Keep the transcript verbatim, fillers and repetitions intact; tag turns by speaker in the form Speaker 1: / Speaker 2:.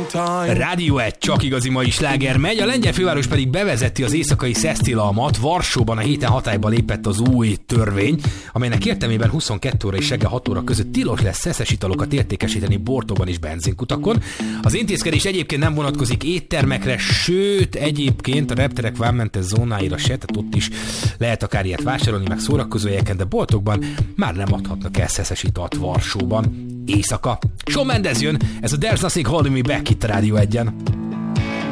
Speaker 1: Rádió egy, csak igazi mai sláger megy, a lengyel főváros pedig bevezeti az éjszakai szesztilalmat. Varsóban a héten hatályba lépett az új törvény, amelynek értelmében huszonkettő óra és reggel hat óra között tilos lesz szeszes italokat értékesíteni boltokban és benzinkutakon. Az intézkedés egyébként nem vonatkozik éttermekre, sőt egyébként a repterek vámmentes zónáira se, tehát ott is lehet akár ilyet vásárolni, meg szórakozóhelyeken, de boltokban már nem adhatnak el szeszes italt Varsóban éjszaka. Shawn Mendes jön, ez a There's Nothing Holding Me Back itt a Rádió egyen.